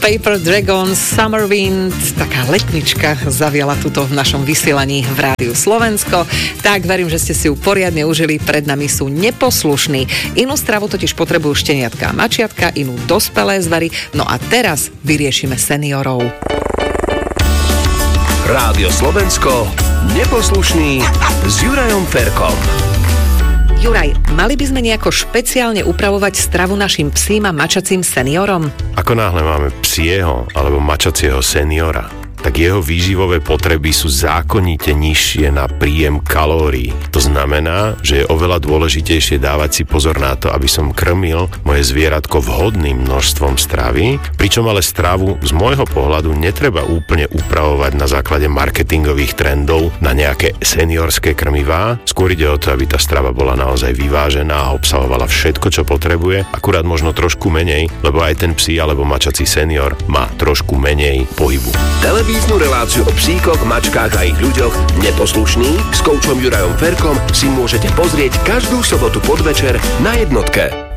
Paper Dragons, Summer Wind, taká letnička zaviala tuto v našom vysielaní v Rádiu Slovensko. Tak verím, že ste si ju poriadne užili. Pred nami sú Neposlušní. Inú stravu totiž potrebujú šteniatka a mačiatka, inú dospelé zvary. No a teraz vyriešime seniorov. Rádio Slovensko, Neposlušný s Jurajom Ferkom. Juraj, mali by sme nejako špeciálne upravovať stravu našim psím a mačacím seniorom? Ako náhle máme psieho alebo mačacieho seniora, tak jeho výživové potreby sú zákonite nižšie na príjem kalórií. To znamená, že je oveľa dôležitejšie dávať si pozor na to, aby som krmil moje zvieratko vhodným množstvom stravy, pričom ale stravu z môjho pohľadu netreba úplne upravovať na základe marketingových trendov na nejaké seniorské krmivá. Skôr ide o to, aby tá strava bola naozaj vyvážená a obsahovala všetko, čo potrebuje, akurát možno trošku menej, lebo aj ten psí alebo mačací senior má trošku menej pohybu. Televíznu reláciu o psíkoch, mačkách a ich ľuďoch Neposlušný s koučom Jurajom Ferkom si môžete pozrieť každú sobotu podvečer na Jednotke.